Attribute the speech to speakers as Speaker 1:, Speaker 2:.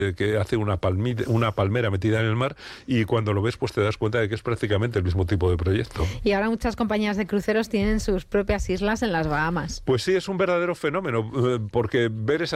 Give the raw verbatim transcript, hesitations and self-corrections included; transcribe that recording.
Speaker 1: que hace una, palmita, una palmera metida en el mar, y cuando lo ves pues te das cuenta de que es prácticamente el mismo tipo de proyecto.
Speaker 2: Y ahora muchas compañías de cruceros tienen sus propias islas en las Bahamas.
Speaker 1: Pues sí, es un verdadero fenómeno, porque ver esa